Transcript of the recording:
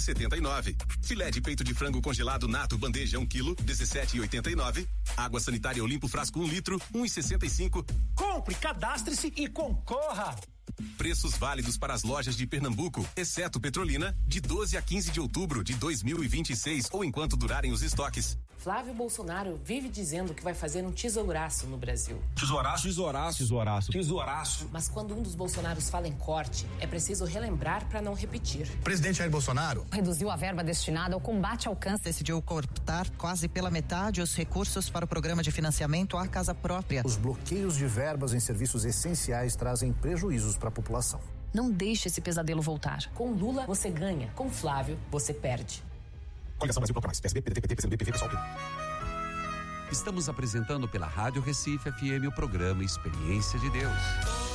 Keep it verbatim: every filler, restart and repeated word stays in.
setenta e nove. Filé de peito de frango congelado nato bandeja um quilo, dezessete e oitenta e nove. Água sanitária Olimpo frasco um litro, um e sessenta e cinco. Compre, cadastre-se e concorra. Preços válidos para as lojas de Pernambuco, exceto Petrolina, de doze a quinze de outubro de dois mil e vinte e seis ou enquanto durarem os estoques. Flávio Bolsonaro vive dizendo que vai fazer um tesouraço no Brasil. Tesouraço? Tesouraço. Tesouraço. Tesouraço. Mas quando um dos Bolsonaros fala em corte, é preciso relembrar para não repetir. O presidente Jair Bolsonaro reduziu a verba destinada ao combate ao câncer. Decidiu cortar quase pela metade os recursos para o programa de financiamento à casa própria. Os bloqueios de verbas em serviços essenciais trazem prejuízos para a população. Não deixe esse pesadelo voltar. Com Lula, você ganha. Com Flávio, você perde. Coligação Brasil Proclamais. P S B, P D T, P T, P C do B, P V, Pessoal. Estamos apresentando pela Rádio Recife F M o programa Experiência de Deus.